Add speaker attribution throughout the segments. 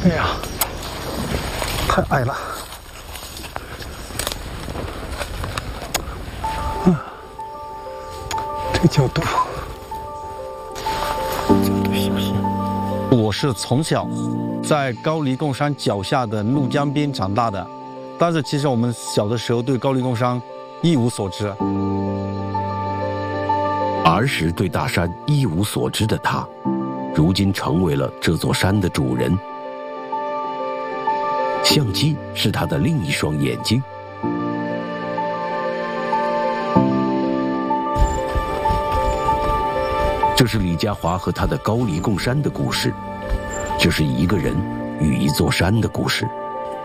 Speaker 1: 哎呀，太矮了。这个角度行不行？我是从小在高黎贡山脚下的怒江边长大的，但是其实我们小的时候对高黎贡山一无所知。
Speaker 2: 儿时对大山一无所知的他，如今成为了这座山的主人。相机是他的另一双眼睛。这是李家华和他的高黎贡山的故事，这是一个人与一座山的故事。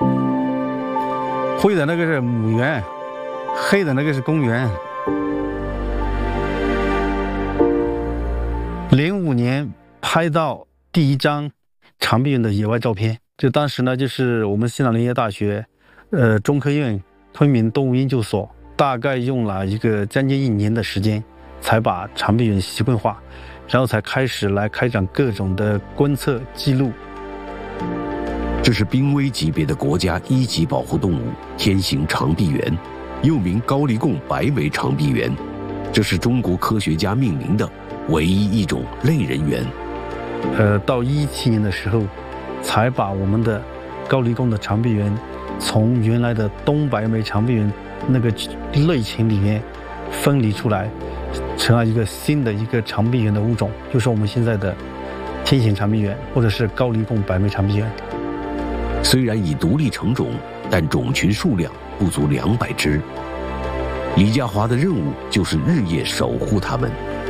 Speaker 1: 灰的那个是母园，黑的那个是公园。05年拍到第一张长臂猿的野外照片，就当时呢，就是我们西南林业大学，中科院昆明动物研究所，大概用了将近1年的时间，才把长臂猿习惯化，然后才开始来开展各种的观测记录。
Speaker 2: 这是濒危级别的国家1级保护动物天行长臂猿，又名高黎贡白眉长臂猿，这是中国科学家命名的唯一一种类人猿。
Speaker 1: 到17年的时候，才把我们的高黎贡的长臂猿从原来的东白眉长臂猿那个类群里面分离出来，成了一个新的长臂猿的物种，就是我们现在的天行长臂猿，或者是高黎贡白眉长臂猿。
Speaker 2: 虽然已独立成种，但种群数量不足200只。李家华的任务就是日夜守护它们，